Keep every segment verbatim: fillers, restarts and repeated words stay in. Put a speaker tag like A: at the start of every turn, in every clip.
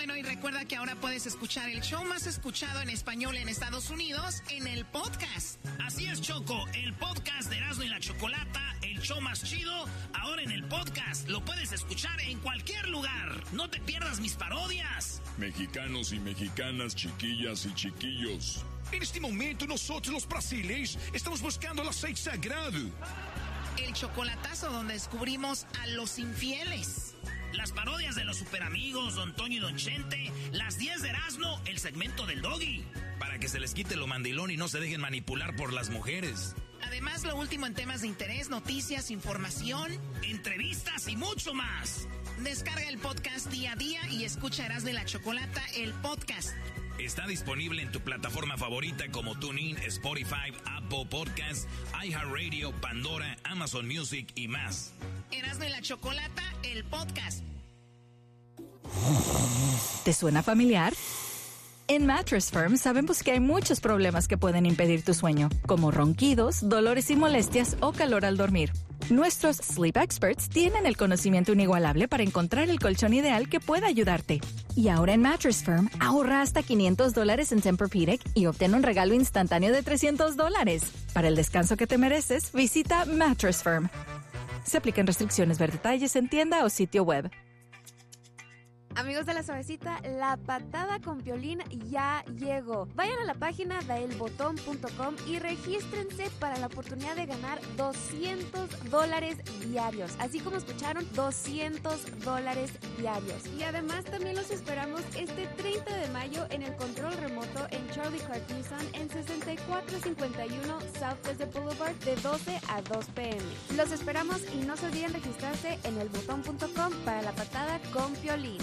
A: Bueno, y recuerda que ahora puedes escuchar el show más escuchado en español en Estados Unidos en el podcast.
B: Así es, Choco, el podcast de Erasmo y la Chocolata, el show más chido, ahora en el podcast. Lo puedes escuchar en cualquier lugar. No te pierdas mis parodias.
C: Mexicanos y mexicanas, chiquillas y chiquillos.
D: En este momento nosotros los brasileños estamos buscando el aceite sagrado.
A: El chocolatazo donde descubrimos a los infieles.
B: Las parodias de los superamigos, Don Toño y Don Chente. Las diez de Erasmo, el segmento del Doggy.
E: Para que se les quite lo mandilón y no se dejen manipular por las mujeres.
A: Además, lo último en temas de interés, noticias, información,
B: entrevistas y mucho más.
A: Descarga el podcast día a día y escucha Erasmo y la Chocolata, el podcast.
E: Está disponible en tu plataforma favorita como TuneIn, Spotify, Apple Podcasts, iHeartRadio, Pandora, Amazon Music y más.
A: Erasmo y la Chocolata, el podcast.
F: ¿Te suena familiar? En Mattress Firm sabemos que hay muchos problemas que pueden impedir tu sueño, como ronquidos, dolores y molestias o calor al dormir. Nuestros Sleep Experts tienen el conocimiento inigualable para encontrar el colchón ideal que pueda ayudarte. Y ahora en Mattress Firm, ahorra hasta quinientos dólares en Tempur-Pedic y obtén un regalo instantáneo de trescientos dólares. Para el descanso que te mereces, visita Mattress Firm. Se aplican restricciones, ver detalles en tienda o sitio web.
G: Amigos de La Suavecita, la patada con Piolín ya llegó. Vayan a la página de el botón punto com y regístrense para la oportunidad de ganar doscientos dólares diarios. Así como escucharon, doscientos dólares diarios. Y además también los esperamos este treinta de mayo en el control remoto en Charlie Clark Nissan en sesenta y cuatro cincuenta y uno South Desert Boulevard de doce a dos pe eme. Los esperamos y no se olviden registrarse en el botón punto com para la patada con Piolín.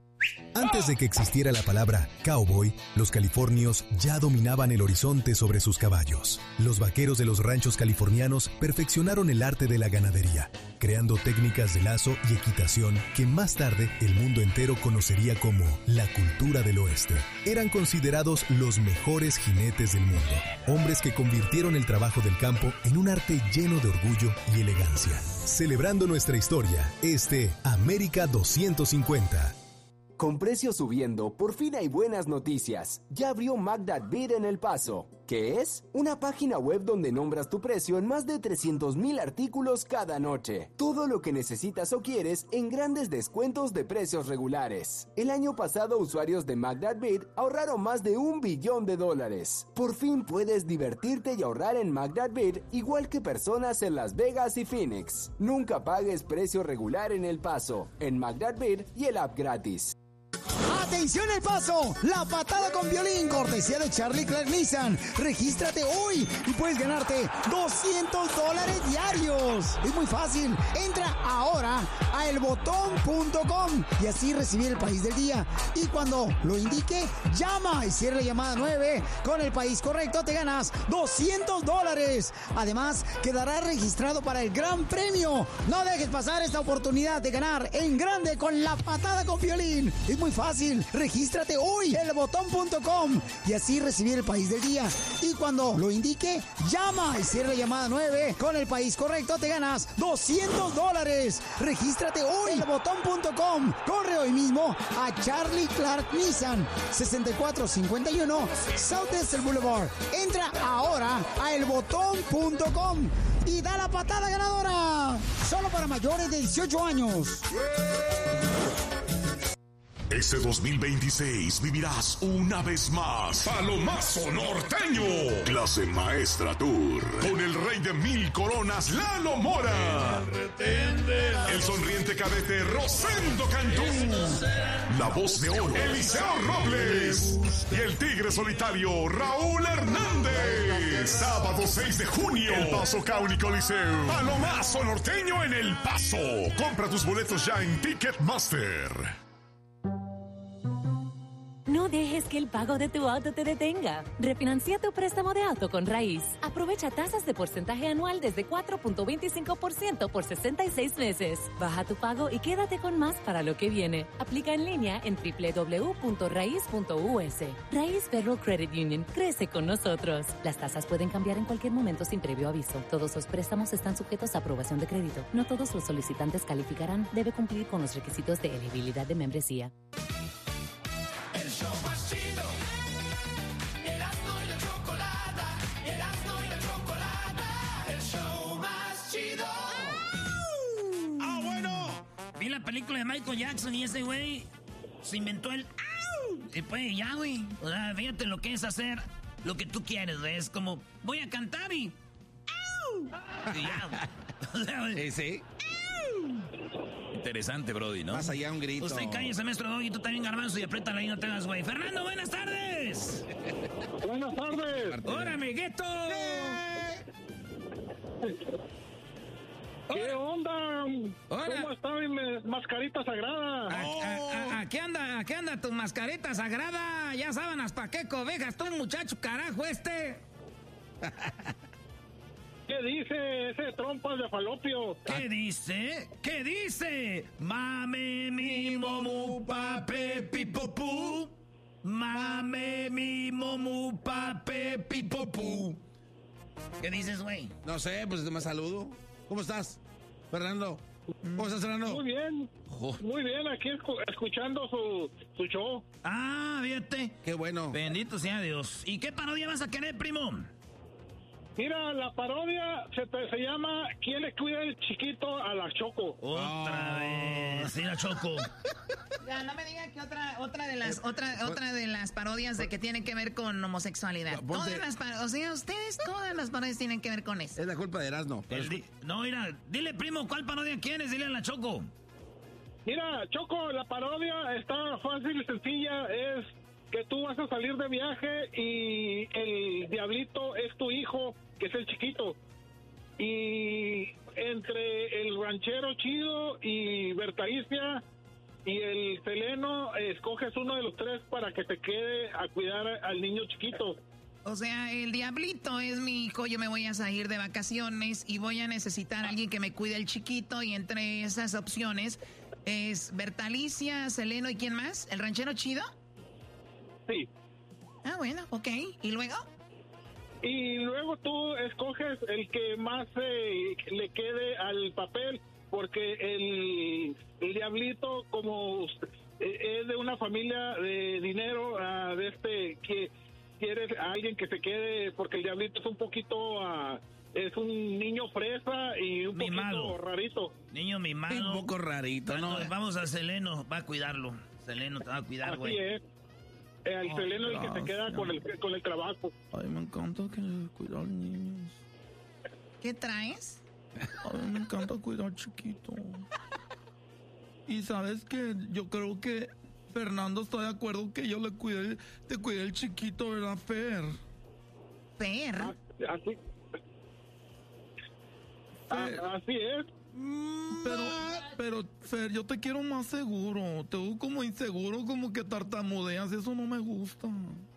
H: Antes de que existiera la palabra cowboy, los californios ya dominaban el horizonte sobre sus caballos. Los vaqueros de los ranchos californianos perfeccionaron el arte de la ganadería, creando técnicas de lazo y equitación que más tarde el mundo entero conocería como la cultura del oeste. Eran considerados los mejores jinetes del mundo, hombres que convirtieron el trabajo del campo en un arte lleno de orgullo y elegancia. Celebrando nuestra historia, este América doscientos cincuenta.
I: Con precios subiendo, por fin hay buenas noticias. Ya abrió Mag That Beat en El Paso. ¿Qué es? Una página web donde nombras tu precio en más de trescientos mil artículos cada noche. Todo lo que necesitas o quieres en grandes descuentos de precios regulares. El año pasado, usuarios de Mag That Beat ahorraron más de un billón de dólares. Por fin puedes divertirte y ahorrar en Mag That Beat igual que personas en Las Vegas y Phoenix. Nunca pagues precio regular en El Paso, en Mag That Beat y el app gratis.
J: ¡Atención El Paso! La patada con Piolín, cortesía de Charlie Clark Nissan. Regístrate hoy y puedes ganarte doscientos dólares diarios. Es muy fácil. Entra ahora a el botón punto com y así recibir el país del día. Y cuando lo indique, llama y cierra la llamada nueve. Con el país correcto te ganas doscientos dólares. Además, quedará registrado para el gran premio. No dejes pasar esta oportunidad de ganar en grande con la patada con Piolín. Es muy fácil. Regístrate hoy en el botón punto com y así recibir el país del día. Y cuando lo indique, llama y cierra la llamada nueve. Con el país correcto te ganas doscientos dólares. Regístrate hoy en el botón punto com. Corre hoy mismo a Charlie Clark Nissan, sesenta y cuatro cincuenta y uno South Desert Boulevard. Entra ahora a el botón punto com y da la patada ganadora. Solo para mayores de dieciocho años.
K: Este dos mil veintiséis vivirás una vez más Palomazo Norteño, clase maestra tour, con el rey de mil coronas, Lalo Mora, el sonriente cadete Rosendo Cantú, la voz de oro Eliseo Robles y el tigre solitario Raúl Hernández. Sábado seis de junio, El Paso County Coliseo. Palomazo Norteño en El Paso. Compra tus boletos ya en Ticketmaster.
L: No dejes que el pago de tu auto te detenga. Refinancia tu préstamo de auto con Raíz. Aprovecha tasas de porcentaje anual desde cuatro punto veinticinco por ciento por sesenta y seis meses. Baja tu pago y quédate con más para lo que viene. Aplica en línea en doble u doble u doble u punto raíz punto u ese. Raíz Federal Credit Union. Crece con nosotros. Las tasas pueden cambiar en cualquier momento sin previo aviso. Todos los préstamos están sujetos a aprobación de crédito. No todos los solicitantes calificarán. Debe cumplir con los requisitos de elegibilidad de membresía.
B: película de Michael Jackson y ese güey se inventó el ¡au! Y pues ya, güey. O sea, fíjate lo que es hacer lo que tú quieres, güey. Es como, voy a cantar y ¡au! Y ya, güey. O sea, güey.
M: Sí, sí. Interesante, Brody, ¿no?
N: Más allá un grito.
B: Usted cállese, maestro Doggy, tú también, Garbanzo, y apriétala ahí, no te hagas, güey. Fernando, buenas tardes.
O: Buenas tardes.
B: Hola, amiguito.
O: ¿Qué onda?
B: Hola.
O: ¿Cómo está mi mascarita sagrada?
B: ¿A, a, a, a qué anda, a qué anda tu mascarita sagrada? Ya sábanas, ¿pa' qué cobejas tú, muchacho carajo este?
O: ¿Qué dice ese trompas de falopio?
B: ¿Qué dice? ¿Qué dice? Mame mi momu pape pipopú. Mame mi momu pape pipopú. ¿Qué dices, güey?
N: No sé, pues me saludo. ¿Cómo estás, Fernando? ¿Cómo estás, Fernando?
O: Muy bien. Oh. Muy bien, aquí escu escuchando su, su show.
B: Ah, fíjate.
N: Qué bueno.
B: Bendito sea Dios. ¿Y qué parodia vas a querer, primo?
O: Mira, la parodia se, se llama ¿Quién le cuida el chiquito a la Choco?
B: Otra oh. vez, sí, la Choco.
A: Ya, no me diga que otra otra de las otra otra de las parodias de que tienen que ver con homosexualidad. Todas las o sea, ustedes todas las parodias tienen que ver con eso.
N: Es la culpa de Erasmo.
B: Di no, mira, dile, primo, ¿cuál parodia quieres? Dile a la Choco.
O: Mira, Choco, la parodia está fácil y sencilla, es que tú vas a salir de viaje y el diablito es tu hijo, que es el chiquito. Y entre el ranchero chido y Bertalicia y el Seleno, escoges uno de los tres para que te quede a cuidar al niño chiquito.
A: O sea, el diablito es mi hijo, yo me voy a salir de vacaciones y voy a necesitar a alguien que me cuide el chiquito, y entre esas opciones es Bertalicia, Seleno y ¿quién más? ¿El ranchero chido?
O: Sí.
A: Ah, bueno, ok. ¿Y luego?
O: Y luego tú escoges el que más eh, le quede al papel, porque el, el diablito, como eh, es de una familia de dinero, uh, de este, que quiere a alguien que se quede, porque el diablito es un poquito, uh, es un niño fresa y un
B: mimado.
O: Poquito rarito.
B: Niño mimado.
N: Un poco rarito, ¿no?
B: Entonces, vamos a Seleno, va a cuidarlo. Seleno te va a cuidar, güey.
O: Así es. El oh, Seleno es el que se queda con el, con el trabajo.
P: Ay, me encanta que cuidar niños.
A: ¿Qué traes?
P: A mí me encanta cuidar chiquito. Y sabes que yo creo que Fernando está de acuerdo que yo le cuide, te cuide el chiquito, ¿verdad, Fer?
A: ¿Fer?
O: Ah, así.
P: Fer.
O: Ah, así es.
P: Pero, pero, Fer, yo te quiero más seguro. Te veo como inseguro, como que tartamudeas. Eso no me gusta.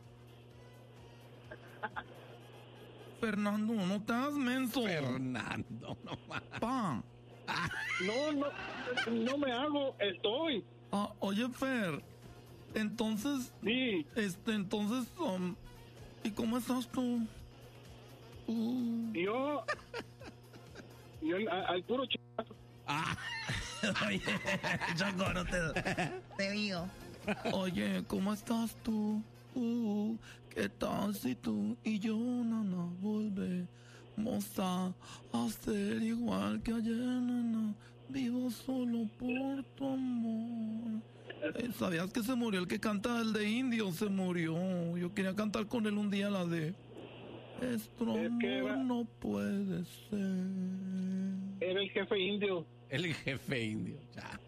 P: Fernando, no te hagas menso.
N: Fernando, no más.
P: Pa.
O: No, no, no me hago, estoy.
P: Ah, oye, Fer, entonces...
O: Sí.
P: Este, entonces, um, ¿y cómo estás tú?
O: Uh. Yo... Yo al, al puro chicazo.
B: Ah. Oye, Choco, no te...
A: Te digo.
P: Oye, ¿cómo estás tú? Uh, ¿qué tal si tú y yo, nana, volvemos a hacer igual que ayer, nana? Vivo solo por tu amor. Eh, ¿Sabías que se murió el que canta el de Indio? Se murió. Yo quería cantar con él un día la de... Nuestro amor era, no puede ser.
O: Era el jefe indio.
N: El jefe indio.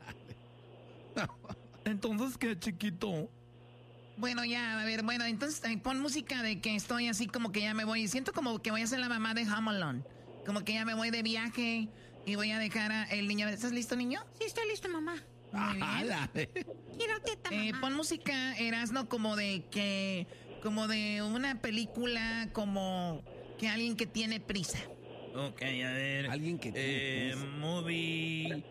P: Entonces, ¿qué, chiquito?
A: Bueno, ya, a ver, bueno, entonces pon música de que estoy así como que ya me voy. Siento como que voy a ser la mamá de Home Alone. Como que ya me voy de viaje y voy a dejar a el niño. ¿Estás listo, niño?
Q: Sí, estoy listo, mamá.
A: Muy bien.
Q: Quiero teta, mamá.
A: Eh, pon música, Erasno, como de que... Como de una película, como que alguien que tiene prisa.
B: Ok, a ver.
N: Alguien que tiene
B: eh, prisa. Movie.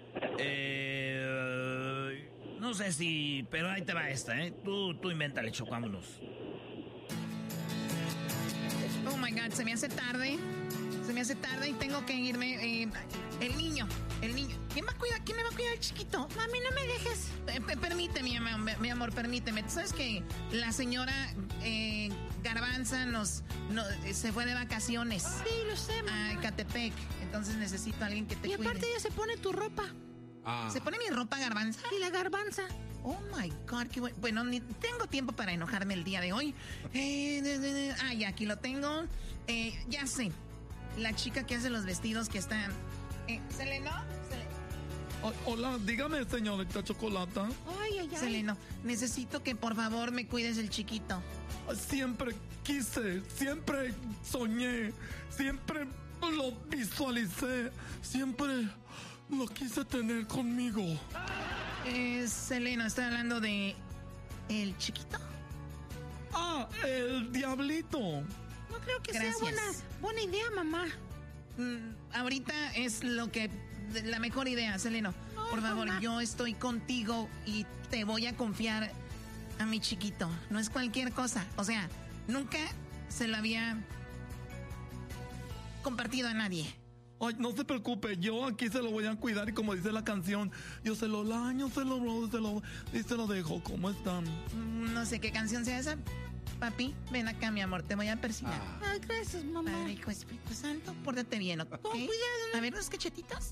B: Eh, no sé si. Pero ahí te va esta, ¿eh? Tú, tú invéntale, Choco, vámonos.
A: Oh my God, se me hace tarde. Se me hace tarde y tengo que irme. Eh, el niño, el niño. ¿Quién va a cuidar? ¿Quién me va a cuidar el chiquito?
Q: Mami, no me dejes.
A: Eh, permíteme, mi amor, mi amor, permíteme. ¿Tú sabes que la señora eh, Garbanza nos, no, se fue de vacaciones?
Q: Sí, lo sé, mamá.
A: A Ecatepec. Entonces necesito a alguien que te
Q: cuide. Y aparte
A: cuide.
Q: ella se pone tu ropa.
A: Ah. ¿Se pone mi ropa garbanza?
Q: Y la garbanza.
A: Oh my God, qué bueno. Bueno, ni tengo tiempo para enojarme el día de hoy. Eh, de, de, de. Ah, ya, aquí lo tengo. Eh, ya sé. La chica que hace los vestidos que está. Eh, ¿Seleno? Seleno.
P: Oh, hola, dígame, señorita Chocolata.
Q: Ay, ay, ay.
A: Seleno, necesito que por favor me cuides el chiquito.
P: Siempre quise, siempre soñé, siempre lo visualicé, siempre lo quise tener conmigo.
A: Eh, Seleno, estoy hablando de... ¿el chiquito?
P: Ah, el diablito.
Q: No creo que
A: Gracias.
Q: sea buena, buena idea, mamá.
A: Mm, ahorita es lo que... la mejor idea, Seleno.
Q: No,
A: por favor,
Q: mamá.
A: yo estoy contigo y te voy a confiar a mi chiquito. No es cualquier cosa. O sea, nunca se lo había compartido a nadie.
P: Ay, no se preocupe, yo aquí se lo voy a cuidar y como dice la canción, yo se lo laño, se lo se lo y se lo dejo. ¿Cómo están?
A: Mm, No sé qué canción sea esa. Papi, ven acá, mi amor, te voy a persignar.
Q: Ah. Ay, gracias, mamá.
A: Padre, Hijo, Espíritu Santo, pórtate bien, ¿ok?
Q: Con cuidado.
A: A ver, los cachetitos.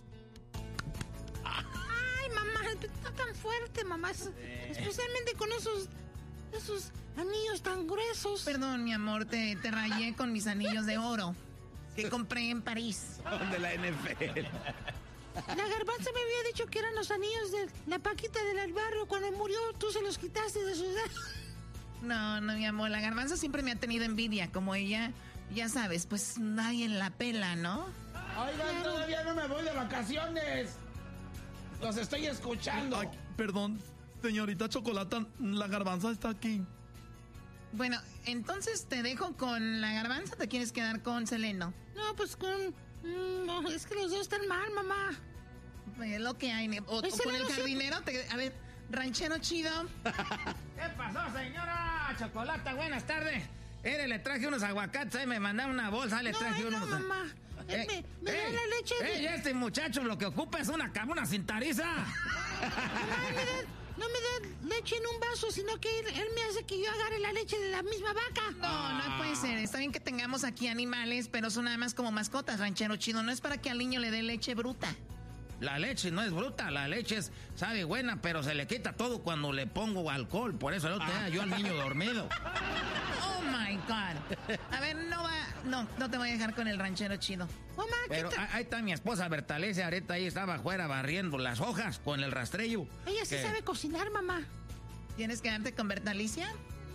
Q: Ay, mamá, está tan fuerte, mamá. Es- Especialmente con esos, esos anillos tan gruesos.
A: Perdón, mi amor, te, te rayé con mis anillos de oro que compré en París.
N: De la N F L.
Q: La garbanza me había dicho que eran los anillos de la Paquita del barrio. Cuando murió, tú se los quitaste de su edad.
A: No, no, mi amor, la garbanza siempre me ha tenido envidia, como ella, ya sabes, pues nadie la pela, ¿no?
N: Oigan, todavía no me voy de vacaciones. Los estoy escuchando.
P: Ay, perdón, señorita Chocolata, la garbanza está aquí.
A: Bueno, entonces te dejo con la garbanza o te quieres quedar con Seleno.
Q: No, pues con... mm, No, es que los dos están mal, mamá.
A: Es lo que hay. O, o
Q: Pues
A: con el
Q: Seleno
A: jardinero, te- a ver, ranchero chido.
B: ¿Qué pasó, señora Chocolata? Buenas tardes. Mire, le traje unos aguacates, ahí me mandaron una bolsa, ahí le
Q: No,
B: traje
Q: ay, no,
B: unos...
Q: mamá.
B: Eh,
Q: me me da
B: ey,
Q: la leche de...
B: ey, este muchacho lo que ocupa es una cama, una cintariza.
Q: Mamá, me da- no me da leche en un vaso, sino que él, él me hace que yo agarre la leche de la misma vaca.
A: No, no puede ser. Está bien que tengamos aquí animales, pero son nada más como mascotas, ranchero chido. No es para que al niño le dé leche bruta.
B: La leche no es bruta, la leche es, sabe buena, pero se le quita todo cuando le pongo alcohol. Por eso no te da yo al niño dormido.
A: Oh my God. A ver, no va. No, no te voy a dejar con el ranchero chido.
Q: Mamá,
B: Pero
Q: ¿qué tal?
B: ahí está mi esposa Bertalece, ahorita ahí estaba afuera barriendo las hojas con el rastrello.
Q: Ella sí
B: Que-
Q: sabe cocinar, mamá.
A: ¿Tienes que darte con Bertalicia?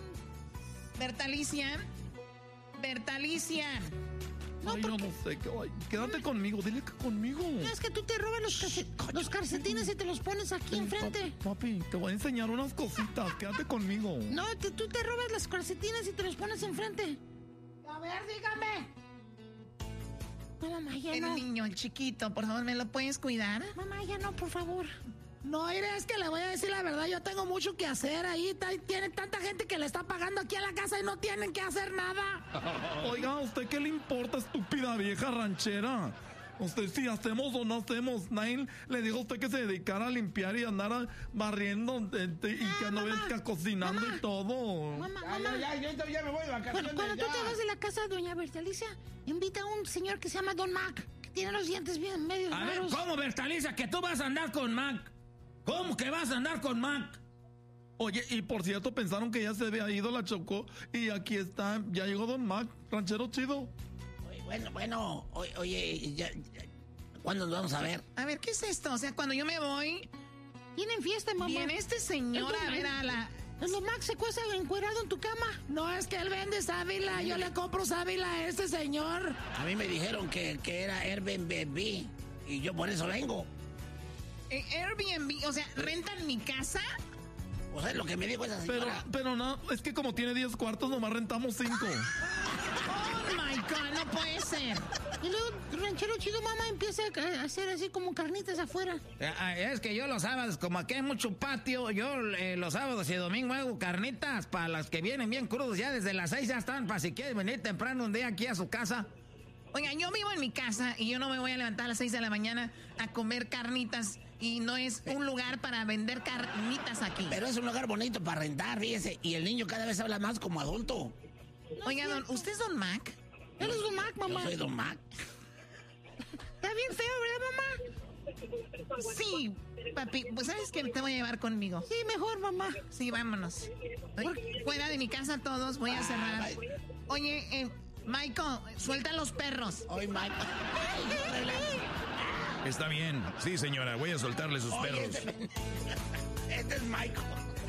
A: Bertalicia. Bertalicia.
Q: No,
P: Ay, yo no sé, qué- ay, quédate conmigo, dile que conmigo.
Q: No, es que tú te robas los, calce- los calcetines y te los pones aquí enfrente.
P: Pa- Papi, te voy a enseñar unas cositas, quédate conmigo.
Q: No, te- tú te robas los calcetines y te los pones enfrente.
A: A ver, dígame.
Q: No, mamá, ya
A: El
Q: no.
A: niño, el chiquito, por favor, ¿me lo puedes cuidar?
Q: Mamá, ya no, por favor.
A: No, Aire, es que le voy a decir la verdad, yo tengo mucho que hacer ahí. ta- Tiene tanta gente que le está pagando aquí a la casa y no tienen que hacer nada.
P: Oiga, ¿a usted qué le importa, estúpida vieja ranchera? Usted si hacemos o no hacemos, nadie le dijo a usted que se dedicara a limpiar y andar a- barriendo eh, te- y que no
Q: mamá,
P: venga cocinando
Q: mamá.
P: y todo.
Q: Mamá,
N: Ya,
Q: mamá.
N: ya, ya, yo ya me voy de vacaciones.
Q: Cuando, cuando tú
N: ya.
Q: te vas de la casa de doña Bertalicia, invita a un señor que se llama Don Mac, que tiene los dientes bien medio
B: A ver,
Q: raros.
B: ¿cómo Bertaliza que tú vas a andar con Mac? ¿Cómo que vas a andar con Mac?
P: Oye, y por cierto, pensaron que ya se había ido, la chocó, y aquí está, ya llegó Don Mac, ranchero chido.
M: Oye, Bueno, bueno, oye, oye ya, ya, ¿cuándo nos vamos a ver?
A: A ver, ¿qué es esto? O sea, cuando yo me voy,
Q: Tienen fiesta, mamá.
A: viene este señor
Q: El
A: a ver a la...
Q: El Don Mac se cuesta encuerado en tu cama.
A: No, es que él vende sábila, yo le compro sábila a este señor.
M: A mí me dijeron que, que era Airbnb y yo por eso vengo.
A: Eh, Airbnb, o sea, ¿rentan mi casa?
M: O sea, lo que me dijo esa
P: Pero,
M: señora.
P: pero no, es que como tiene diez cuartos, nomás rentamos cinco.
A: Oh my God, no puede ser.
Q: Y luego, ranchero chido, mamá, empieza a hacer así como carnitas afuera.
B: Eh, ah, Es que yo los sábados, como aquí hay mucho patio, yo eh, los sábados y domingo hago carnitas para las que vienen bien crudos. Ya desde las seis ya están, para si quieren venir temprano un día aquí a su casa.
A: Oiga, yo vivo en mi casa y yo no me voy a levantar a las seis de la mañana a comer carnitas y no es un lugar para vender carnitas aquí.
M: Pero es un lugar bonito para rentar, fíjese. Y el niño cada vez habla más como adulto.
A: Oiga, don, ¿usted es Don Mac?
Q: Él es Don Mac,
M: Yo
Q: mamá.
M: soy Don Mac.
Q: Está bien feo, ¿verdad, mamá?
A: Sí, papi, pues ¿sabes qué? Te voy a llevar conmigo.
Q: Sí, mejor, mamá.
A: Sí, vámonos. Fuera de mi casa todos, voy a cerrar. Oye, eh, Michael, suelta los perros.
M: Oye, Michael.
E: Está bien. Sí, señora, voy a soltarle sus
M: Oye,
E: perros.
M: Este, este es Michael.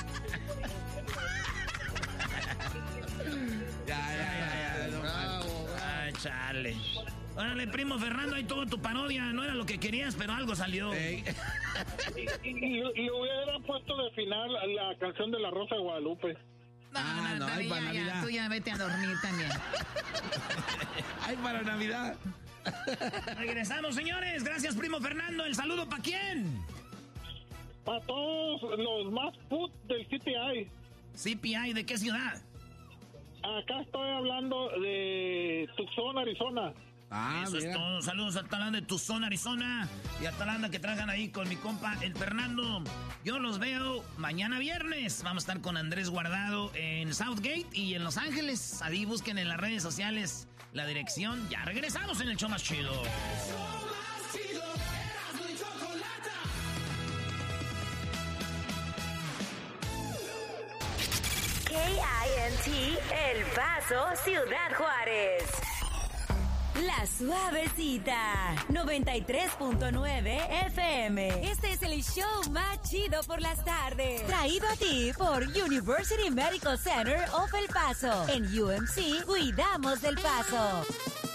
B: Ya, ya, ya, ya. No, bravo, Ay, chale. Órale, primo Fernando, ahí todo tu parodia. No era lo que querías, pero algo salió.
O: Y, y- y hubiera puesto de final la canción de La Rosa de Guadalupe.
A: No, no, no,
P: ay,
A: ya,
P: para
A: ya,
P: Navidad.
A: tú ya vete a dormir también.
P: Ay, para Navidad.
B: Regresamos, señores. Gracias, primo Fernando. ¿El saludo para quién?
O: Para todos los más put del C P I.
B: C P I, ¿de qué ciudad?
O: Acá estoy hablando de Tucson, Arizona.
P: Ah,
B: Eso
P: mira.
B: es todo. Saludos a Talanda de Tucson, Arizona. Y a Talanda que tragan ahí con mi compa, el Fernando. Yo los veo mañana viernes. Vamos a estar con Andrés Guardado en Southgate y en Los Ángeles. Ahí busquen en las redes sociales la dirección. Ya regresamos en el show más chido.
R: K I N T El Paso, Ciudad Juárez. La Suavecita, noventa y tres punto nueve F M. Este es el show más chido por las tardes. Traído a ti por University Medical Center of El Paso. En U M C, cuidamos del Paso.